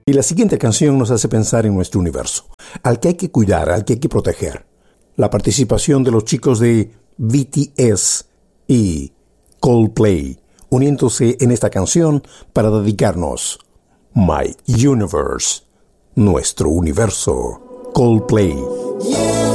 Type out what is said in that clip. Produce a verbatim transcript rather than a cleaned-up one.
Y la siguiente canción nos hace pensar en nuestro universo, al que hay que cuidar, al que hay que proteger. La participación de los chicos de B T S y Coldplay, uniéndose en esta canción para dedicarnos My Universe, nuestro universo. Coldplay.